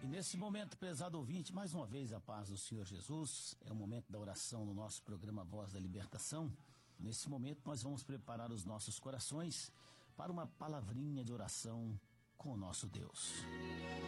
nesse momento, prezado ouvinte, mais uma vez a paz do Senhor Jesus, é o momento da oração no nosso programa Voz da Libertação. Nesse momento nós vamos preparar os nossos corações para uma palavrinha de oração com o nosso Deus.